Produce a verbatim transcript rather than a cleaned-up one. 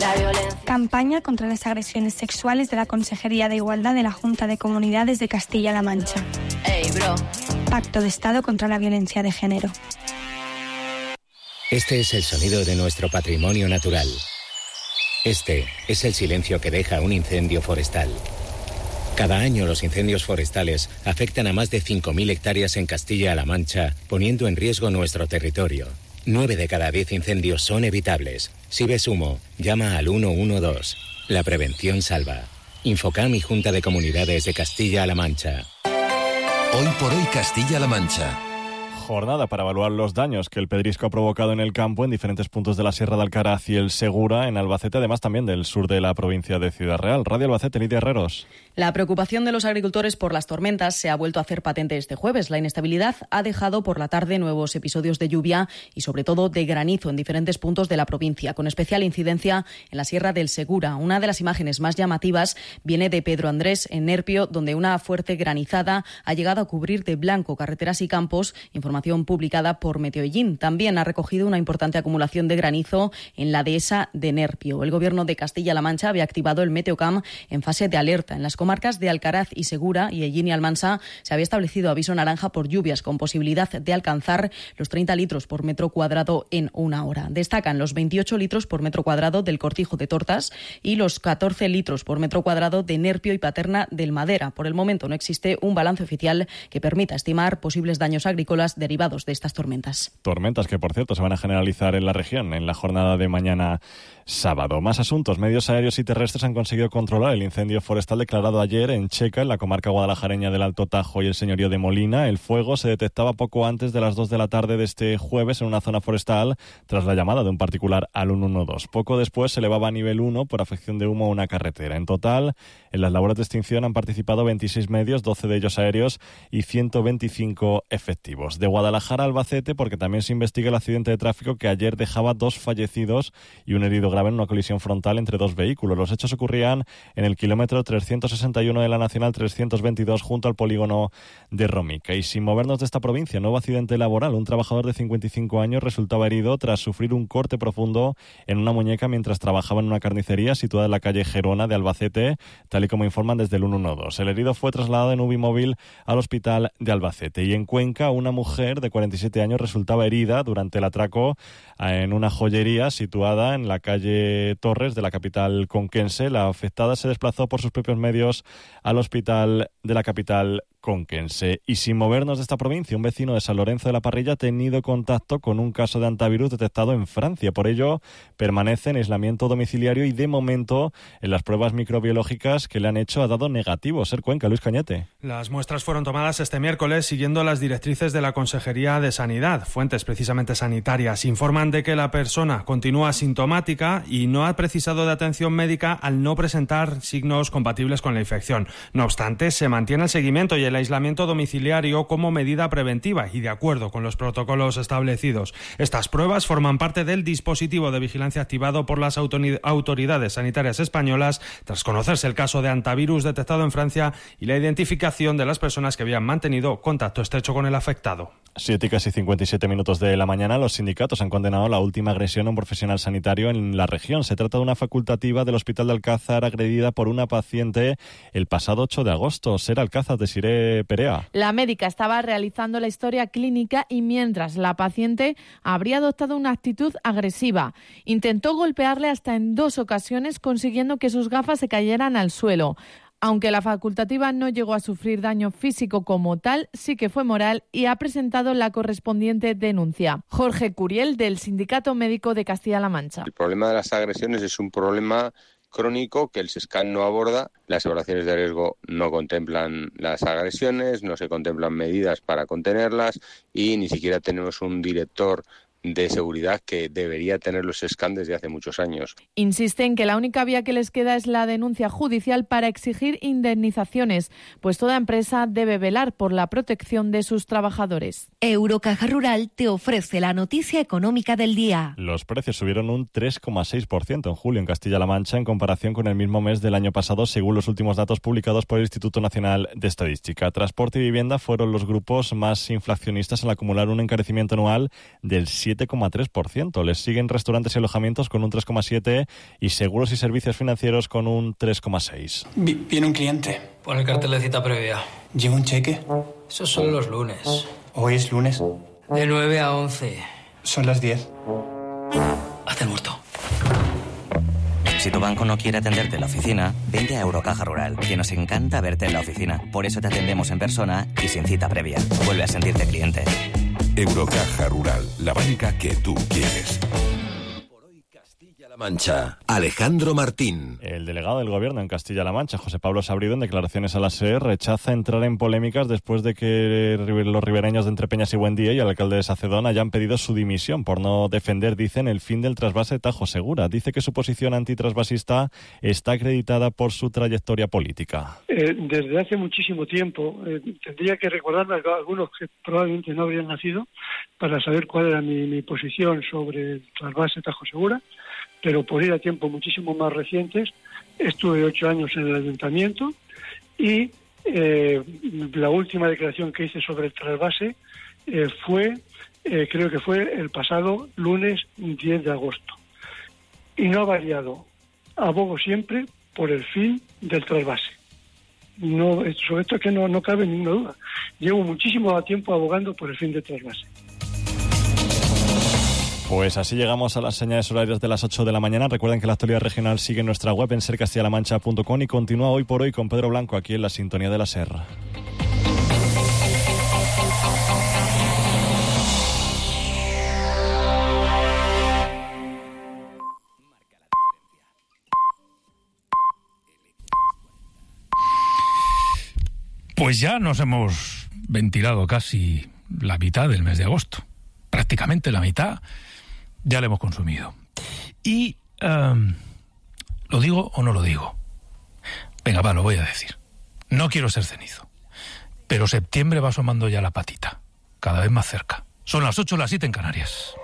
La violencia. Campaña contra las agresiones sexuales de la Consejería de Igualdad de la Junta de Comunidades de Castilla-La Mancha. Ey, bro. Pacto de Estado contra la violencia de género. Este es el sonido de nuestro patrimonio natural. Este es el silencio que deja un incendio forestal. Cada año los incendios forestales afectan a más de cinco mil hectáreas en Castilla-La Mancha, poniendo en riesgo nuestro territorio. Nueve de cada diez incendios son evitables. Si ves humo, llama al uno uno dos. La prevención salva. Infocam y Junta de Comunidades de Castilla-La Mancha. Hoy por hoy Castilla-La Mancha. Jornada para evaluar los daños que el pedrisco ha provocado en el campo en diferentes puntos de la Sierra de Alcaraz y el Segura, en Albacete, además también del sur de la provincia de Ciudad Real. Radio Albacete, Lidia Herreros. La preocupación de los agricultores por las tormentas se ha vuelto a hacer patente este jueves. La inestabilidad ha dejado por la tarde nuevos episodios de lluvia y sobre todo de granizo en diferentes puntos de la provincia, con especial incidencia en la Sierra del Segura. Una de las imágenes más llamativas viene de Pedro Andrés, en Nerpio, donde una fuerte granizada ha llegado a cubrir de blanco carreteras y campos, información publicada por Meteoillín. También ha recogido una importante acumulación de granizo en la dehesa de Nerpio. El Gobierno de Castilla-La Mancha había activado el Meteocam en fase de alerta. En las comarcas de Alcaraz y Segura y Ellín y Almansa se había establecido aviso naranja por lluvias con posibilidad de alcanzar los treinta litros por metro cuadrado en una hora. Destacan los veintiocho litros por metro cuadrado del Cortijo de Tortas y los catorce litros por metro cuadrado de Nerpio y Paterna del Madera. Por el momento no existe un balance oficial que permita estimar posibles daños agrícolas derivados de estas tormentas. Tormentas que, por cierto, se van a generalizar en la región en la jornada de mañana sábado. Más asuntos. Medios aéreos y terrestres han conseguido controlar el incendio forestal declarado ayer en Checa, en la comarca guadalajareña del Alto Tajo y el Señorío de Molina. El fuego se detectaba poco antes de las dos de la tarde de este jueves en una zona forestal tras la llamada de un particular al uno uno dos. Poco después se elevaba a nivel uno por afección de humo a una carretera. En total, en las labores de extinción han participado veintiséis medios, doce de ellos aéreos y ciento veinticinco efectivos. De Guadalajara a Albacete, porque también se investiga el accidente de tráfico que ayer dejaba dos fallecidos y un herido grave en una colisión frontal entre dos vehículos. Los hechos ocurrían en el kilómetro trescientos sesenta y uno de la Nacional trescientos veintidós junto al polígono de Romica. Y sin movernos de esta provincia, nuevo accidente laboral. Un trabajador de cincuenta y cinco años resultaba herido tras sufrir un corte profundo en una muñeca mientras trabajaba en una carnicería situada en la calle Gerona de Albacete, tal y como informan desde el uno uno dos. El herido fue trasladado en U B I móvil al hospital de Albacete. Y en Cuenca, una mujer de cuarenta y siete años resultaba herida durante el atraco en una joyería situada en la calle Torres de la capital conquense. La afectada se desplazó por sus propios medios al hospital de la capital conquense. Y sin movernos de esta provincia, un vecino de San Lorenzo de la Parrilla ha tenido contacto con un caso de antivirus detectado en Francia. Por ello, permanece en aislamiento domiciliario y de momento en las pruebas microbiológicas que le han hecho ha dado negativo. Ser Cuenca, Luis Cañete. Las muestras fueron tomadas este miércoles siguiendo las directrices de la Consejería de Sanidad. Fuentes precisamente sanitarias informan de que la persona continúa asintomática y no ha precisado de atención médica al no presentar signos compatibles con la infección. No obstante, se mantiene el seguimiento y el aislamiento domiciliario como medida preventiva y de acuerdo con los protocolos establecidos. Estas pruebas forman parte del dispositivo de vigilancia activado por las autoridades sanitarias españolas tras conocerse el caso de antivirus detectado en Francia y la identificación de las personas que habían mantenido contacto estrecho con el afectado. Siete y casi cincuenta y siete minutos de la mañana, los sindicatos han condenado la última agresión a un profesional sanitario en la región. Se trata de una facultativa del Hospital de Alcázar agredida por una paciente el pasado ocho de agosto. Ser Alcázar, Desiree Perea. La médica estaba realizando la historia clínica y mientras la paciente habría adoptado una actitud agresiva. Intentó golpearle hasta en dos ocasiones, consiguiendo que sus gafas se cayeran al suelo. Aunque la facultativa no llegó a sufrir daño físico como tal, sí que fue moral y ha presentado la correspondiente denuncia. Jorge Curiel, del Sindicato Médico de Castilla-La Mancha. El problema de las agresiones es un problema crónico que el SESCAN no aborda. Las evaluaciones de riesgo no contemplan las agresiones, no se contemplan medidas para contenerlas y ni siquiera tenemos un director de seguridad que debería tener los SESCAN desde hace muchos años. Insisten que la única vía que les queda es la denuncia judicial para exigir indemnizaciones, pues toda empresa debe velar por la protección de sus trabajadores. Eurocaja Rural te ofrece la noticia económica del día. Los precios subieron un tres coma seis por ciento en julio en Castilla-La Mancha en comparación con el mismo mes del año pasado, según los últimos datos publicados por el Instituto Nacional de Estadística. Transporte y vivienda fueron los grupos más inflacionistas al acumular un encarecimiento anual del siete siete coma tres por ciento. Les siguen restaurantes y alojamientos con un tres coma siete por ciento y seguros y servicios financieros con un tres coma seis por ciento. Viene un cliente. Pon el cartel de cita previa. ¿Lleva un cheque? Esos son los lunes. Hoy es lunes. De nueve a once. Son las diez. Haz el muerto. Si tu banco no quiere atenderte en la oficina, vente a Eurocaja Rural, que nos encanta verte en la oficina. Por eso te atendemos en persona y sin cita previa. Vuelve a sentirte cliente. Eurocaja Rural, la banca que tú quieres. La Mancha, Alejandro Martín. El delegado del Gobierno en Castilla-La Mancha, José Pablo Sabrido, en declaraciones a la SER, rechaza entrar en polémicas después de que los ribereños de Entrepeñas y Buendía y el alcalde de Sacedón hayan pedido su dimisión por no defender, dicen, el fin del trasvase Tajo Segura. Dice que su posición antitrasvasista está acreditada por su trayectoria política. Eh, desde hace muchísimo tiempo, eh, tendría que recordarme a algunos que probablemente no habrían nacido para saber cuál era mi, mi posición sobre el trasvase Tajo Segura. Pero por ir a tiempos muchísimo más recientes, estuve ocho años en el ayuntamiento y eh, la última declaración que hice sobre el trasvase eh, fue, eh, creo que fue el pasado lunes diez de agosto. Y no ha variado. Abogo siempre por el fin del trasvase. No, sobre esto es que no, no cabe ninguna duda. Llevo muchísimo tiempo abogando por el fin del trasvase. Pues así llegamos a las señales horarias de las ocho de la mañana. Recuerden que la actualidad regional sigue en nuestra web en ser castilla la mancha punto com y continúa hoy por hoy con Pedro Blanco aquí en la sintonía de la SER. Pues ya nos hemos ventilado casi la mitad del mes de agosto. Prácticamente la mitad ya la hemos consumido. Y, um, ¿lo digo o no lo digo? Venga, va, lo voy a decir. No quiero ser cenizo, pero septiembre va asomando ya la patita, cada vez más cerca. Son las ocho, las siete en Canarias.